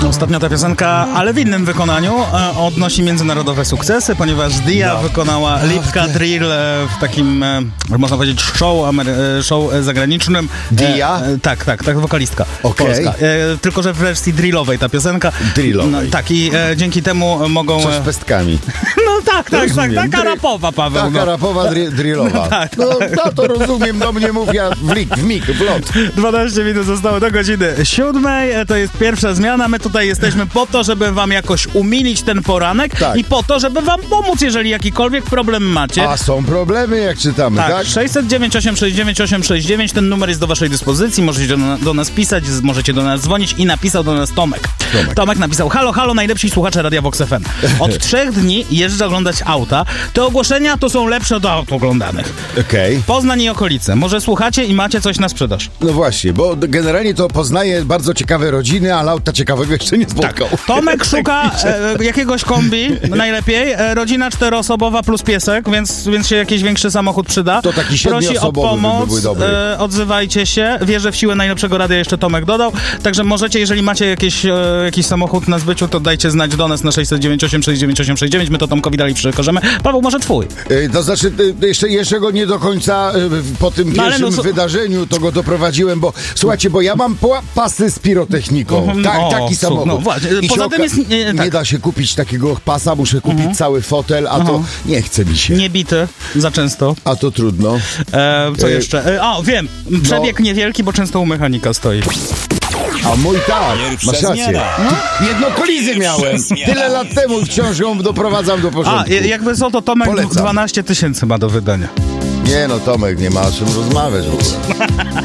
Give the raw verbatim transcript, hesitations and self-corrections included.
Ostatnio ta piosenka, ale w innym wykonaniu, e, odnosi międzynarodowe sukcesy, ponieważ Dia no. wykonała Lipka Drill e, w takim, e, można powiedzieć, show, amery- show zagranicznym. Dia? E, tak, tak, tak, wokalistka okay. polska. E, tylko, że w wersji drillowej ta piosenka. Drillowej. No, tak, i e, dzięki temu mogą... Co z pestkami. No tak, tak, rozumiem. tak, taka rapowa, Paweł. Taka no. rapowa, dri- drillowa. No, tak, no, no to rozumiem, do mnie mów, ja w lik, w mig, w lot. dwanaście minut zostało do godziny siódmej, to jest pierwsza zmiana. My tutaj jesteśmy po to, żeby wam jakoś umilić ten poranek tak. i po to, żeby wam pomóc, jeżeli jakikolwiek problem macie. A są problemy, jak czytamy, tak? Tak, sześćset dziewięć osiem sześć dziewięć osiem sześć dziewięć, ten numer jest do waszej dyspozycji, możecie do, do nas pisać, możecie do nas dzwonić i napisał do nas Tomek. Tomek. Tomek napisał: halo, halo, najlepsi słuchacze Radia Vox F M. Od trzech dni jeżdżę oglądać auta. Te ogłoszenia to są lepsze od aut oglądanych. Okej. Okay. Poznań i okolice. Może słuchacie i macie coś na sprzedaż. No właśnie, bo generalnie to poznaje bardzo ciekawe rodziny, ale auta ciekawego jeszcze nie spotkał. Tak. Tomek szuka e, jakiegoś kombi, najlepiej. E, rodzina czteroosobowa plus piesek, więc, więc się jakiś większy samochód przyda. To taki Prosi o pomoc, by dobry. E, odzywajcie się. Wierzę w siłę najlepszego radia, jeszcze Tomek dodał. Także możecie, jeżeli macie jakiś, e, jakiś samochód na zbyciu, to dajcie znać do nas na sześćset dziewięć osiem sześć dziewięć osiem sześć dziewięć. My to Tomkowi dalej przekażemy. Paweł, może twój? E, to znaczy, e, jeszcze, jeszcze go nie do końca e, po tym no, pierwszym no, wydarzeniu to go doprowadziłem, bo słuchajcie, bo ja mam pła- pasy z pirotechniką. Ta, o, taki samochód. No, właśnie. Poza tym jest... Nie, tak. nie da się kupić takiego pasa, muszę kupić uh-huh. cały fotel, a uh-huh. to nie chce mi się. Nie bity za często. A to trudno. E, co e... jeszcze? E, o, wiem. Przebieg no. niewielki, bo często u mechanika stoi. A mój tak, masz rację. No? Jedną kolizję miałem. Tyle lat temu wciąż ją doprowadzam do porządku. A, jakby co, to Tomek Polecam. dwanaście tysięcy ma do wydania. Nie no, Tomek, nie ma o czym rozmawiać w ogóle.